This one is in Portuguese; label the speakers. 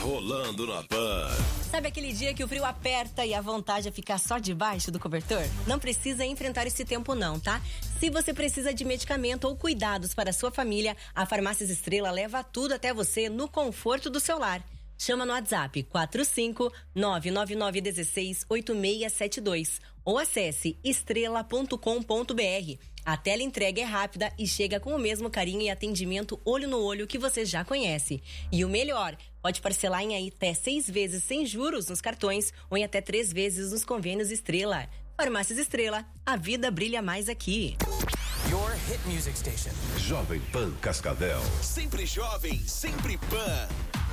Speaker 1: rolando na Pan.
Speaker 2: Sabe aquele dia que o frio aperta e a vontade é ficar só debaixo do cobertor? Não precisa enfrentar esse tempo não, tá? Se você precisa de medicamento ou cuidados para a sua família, a Farmácias Estrela leva tudo até você no conforto do seu lar. Chama no WhatsApp 45-99916-8672 ou acesse estrela.com.br. A tela entrega é rápida e chega com o mesmo carinho e atendimento olho no olho que você já conhece. E o melhor, pode parcelar em até 6 vezes sem juros nos cartões ou em até 3 vezes nos convênios Estrela. Farmácias Estrela, a vida brilha mais aqui.
Speaker 3: Your hit music station.
Speaker 1: Jovem Pan Cascavel.
Speaker 4: Sempre jovem, sempre Pan.